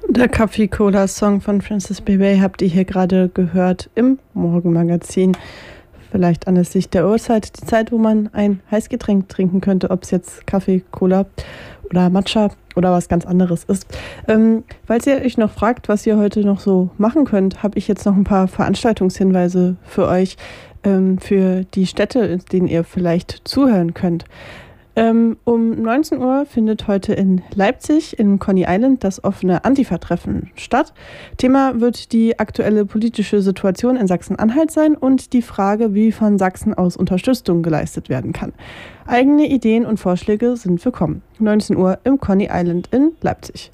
Der Kaffee-Cola-Song von Francis Bebey habt ihr hier gerade gehört im Morgenmagazin. Vielleicht anlässlich der Uhrzeit, die Zeit, wo man ein Heißgetränk trinken könnte, ob es jetzt Kaffee, Cola oder Matcha oder was ganz anderes ist. Falls ihr euch noch fragt, was ihr heute noch so machen könnt, habe ich jetzt noch ein paar Veranstaltungshinweise für euch, für die Städte, in denen ihr vielleicht zuhören könnt. Um 19 Uhr findet heute in Leipzig in Coney Island das offene Antifa-Treffen statt. Thema wird die aktuelle politische Situation in Sachsen-Anhalt sein und die Frage, wie von Sachsen aus Unterstützung geleistet werden kann. Eigene Ideen und Vorschläge sind willkommen. 19 Uhr im Coney Island in Leipzig.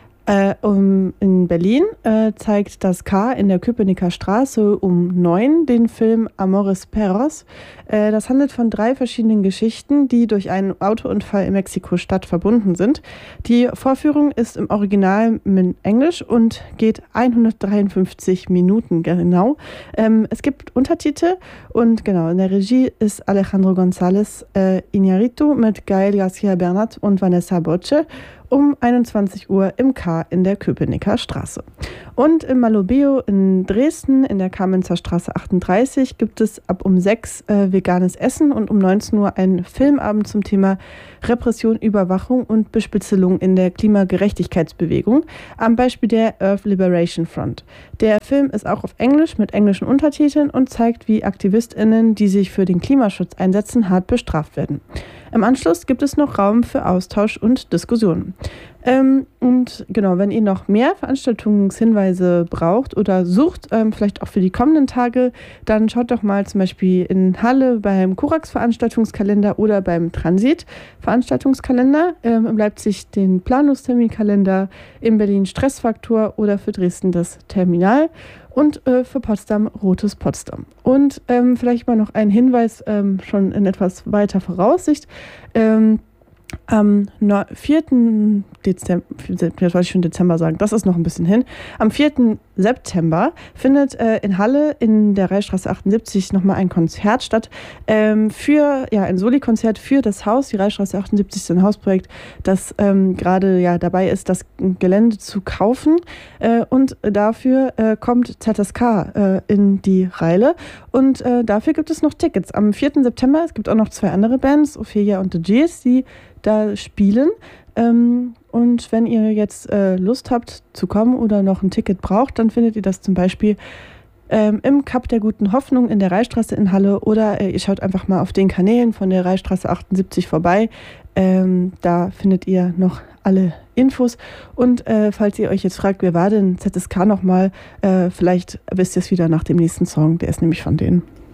In Berlin zeigt das K in der Köpenicker Straße um 9 den Film Amores Perros. Das handelt von 3 verschiedenen Geschichten, die durch einen Autounfall in Mexiko-Stadt verbunden sind. Die Vorführung ist im Original mit Englisch und geht 153 Minuten genau. Es gibt Untertitel und genau, in der Regie ist Alejandro González Iñárritu mit Gael García Bernat und Vanessa Boche um 21 Uhr im K in der Köpenicker Straße. Und im Malobeo in Dresden in der Kamenzer Straße 38 gibt es ab um 6 veganes Essen und um 19 Uhr einen Filmabend zum Thema Repression, Überwachung und Bespitzelung in der Klimagerechtigkeitsbewegung am Beispiel der Earth Liberation Front. Der Film ist auch auf Englisch mit englischen Untertiteln und zeigt, wie AktivistInnen, die sich für den Klimaschutz einsetzen, hart bestraft werden. Im Anschluss gibt es noch Raum für Austausch und Diskussionen. Und genau, wenn ihr noch mehr Veranstaltungshinweise braucht oder sucht, vielleicht auch für die kommenden Tage, dann schaut doch mal zum Beispiel in Halle beim Korax-Veranstaltungskalender oder beim Transit-Veranstaltungskalender, in Leipzig den Planungsterminkalender, in Berlin Stressfaktor oder für Dresden das Terminal und für Potsdam Rotes Potsdam. Und vielleicht mal noch ein Hinweis schon in etwas weiter Voraussicht. Am 4. Dezember, jetzt wollte ich schon Dezember sagen, das ist noch ein bisschen hin. Am 4. September findet in Halle in der Reichsstraße 78 nochmal ein Konzert statt. Ein Soli-Konzert für das Haus. Die Reichsstraße 78 ist ein Hausprojekt, das gerade dabei ist, das Gelände zu kaufen. Und dafür kommt ZSK in die Reile. Und dafür gibt es noch Tickets. Am 4. September, es gibt auch noch 2 andere Bands, Ophelia und The G's, die da spielen. Und wenn ihr jetzt Lust habt zu kommen oder noch ein Ticket braucht, dann findet ihr das zum Beispiel im Cup der Guten Hoffnung in der Reichsstraße in Halle oder ihr schaut einfach mal auf den Kanälen von der Reichsstraße 78 vorbei. Da findet ihr noch alle Infos. Und falls ihr euch jetzt fragt, wer war denn ZSK nochmal, vielleicht wisst ihr es wieder nach dem nächsten Song, der ist nämlich von denen.